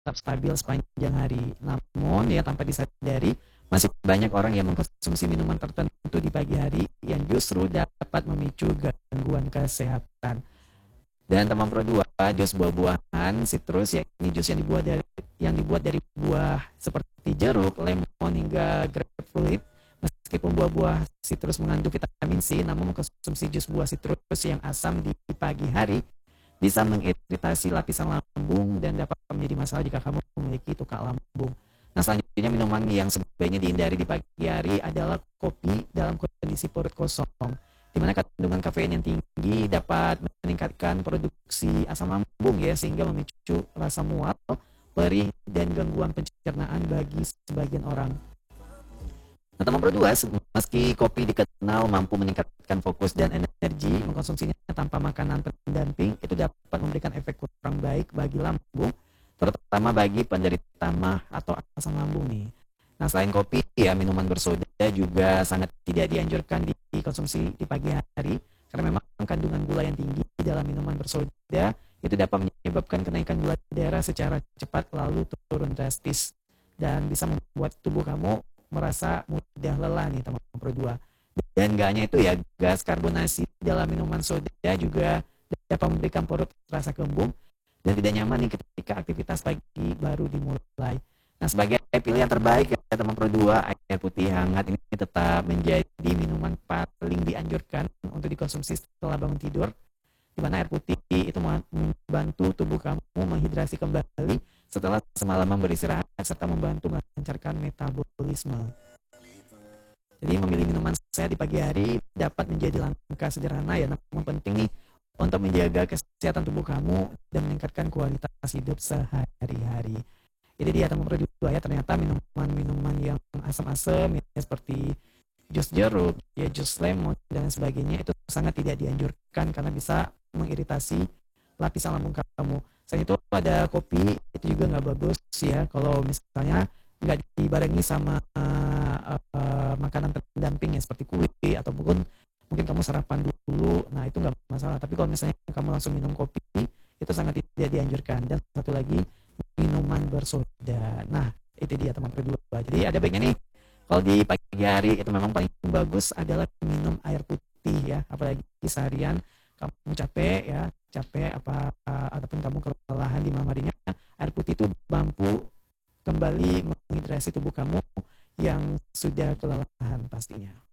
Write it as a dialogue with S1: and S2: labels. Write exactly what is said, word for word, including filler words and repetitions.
S1: tetap stabil sepanjang hari. Namun ya tanpa disadari masih banyak orang yang mengkonsumsi minuman tertentu di pagi hari yang justru dapat memicu gangguan kesehatan. Dan teman pro dua, jus buah-buahan citrus yakni jus yang dibuat dari yang dibuat dari buah seperti jeruk, lemon hingga grapefruit. Meskipun buah-buah citrus mengandung vitamin C, namun mengkonsumsi jus buah citrus yang asam di pagi hari bisa mengiritasi lapisan lambung dan dapat menjadi masalah jika kamu memiliki tukak lambung. Nah, selanjutnya minuman yang sebaiknya dihindari di pagi hari adalah kopi dalam kondisi perut kosong, di mana kandungan kafein yang tinggi dapat meningkatkan produksi asam lambung ya, sehingga memicu rasa mual, perih, dan gangguan pencernaan bagi sebagian orang. Nah, teman berdua, meski kopi dikenal mampu meningkatkan fokus dan energi, mengkonsumsinya tanpa makanan pendamping itu dapat memberikan efek kurang baik bagi lambung, terutama bagi penderita mah atau asam lambung nih. Nah, selain kopi, ya minuman bersoda juga sangat tidak dianjurkan dikonsumsi di pagi hari karena memang kandungan gula yang tinggi di dalam minuman bersoda itu dapat menyebabkan kenaikan gula darah secara cepat lalu turun drastis dan bisa membuat tubuh kamu merasa mudah lelah nih teman pro dua. Dan gak hanya itu ya, gas karbonasi dalam minuman soda juga dapat memberikan perut rasa kembung dan tidak nyaman nih ketika aktivitas pagi baru dimulai. Nah, sebagai pilihan terbaik ya teman pro dua, air putih hangat ini tetap menjadi minuman paling dianjurkan untuk dikonsumsi setelah bangun tidur, di mana air putih itu membantu tubuh kamu menghidrasi kembali setelah semalaman beristirahat serta membantu melancarkan metabolisme. Jadi memilih minuman sehat di pagi hari dapat menjadi langkah sederhana ya, namun penting nih untuk menjaga kesehatan tubuh kamu dan meningkatkan kualitas hidup sehari-hari. Jadi dia teman pro dua ya, ternyata minuman-minuman yang asam-asam ya, seperti jus jeruk, ya jus lemon dan sebagainya itu sangat tidak dianjurkan karena bisa mengiritasi lapisan lambung kamu. Selain itu ada kopi, itu juga nggak bagus ya kalau misalnya nggak dibarengi sama uh, uh, makanan pendamping ya seperti kue ataupun mungkin kamu sarapan dulu, nah itu nggak masalah. Tapi kalau misalnya kamu langsung minum kopi itu sangat tidak dianjurkan. Dan satu lagi minuman bersoda. Nah itu dia teman kedua. Jadi ada baiknya nih kalau di pagi hari itu memang paling bagus adalah minum air putih ya, apalagi seharian kamu capek ya, capek apa uh, ataupun kamu kelelahan di malam harinya, air putih itu mampu kembali menghidrasi tubuh kamu yang sudah kelelahan pastinya.